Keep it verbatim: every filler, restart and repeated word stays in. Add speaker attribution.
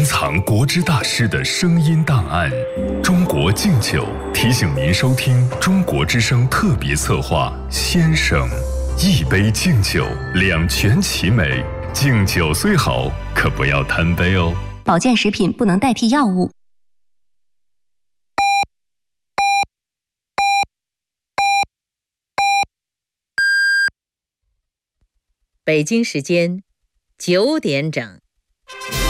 Speaker 1: 珍藏国之大师的声音档案。中国敬酒提醒您收听中国之声特别策划《先生》，一杯敬酒，两全其美。敬酒虽好，可不要贪杯哦。
Speaker 2: 保健食品不能代替药物。
Speaker 3: 北京时间九点整。